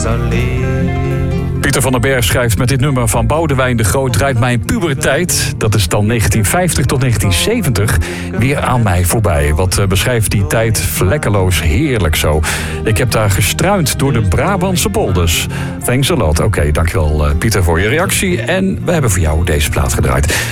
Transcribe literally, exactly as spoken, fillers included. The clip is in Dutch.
alleen. Pieter van den Berg schrijft met dit nummer van Boudewijn de Groot draait mijn puberteit, dat is dan negentien vijftig tot negentien zeventig, weer aan mij voorbij. Wat uh, beschrijft die tijd vlekkeloos heerlijk zo. Ik heb daar gestruind door de Brabantse polders. Thanks a lot. Oké, okay, dankjewel uh, Pieter voor je reactie. En we hebben voor jou deze plaat gedraaid.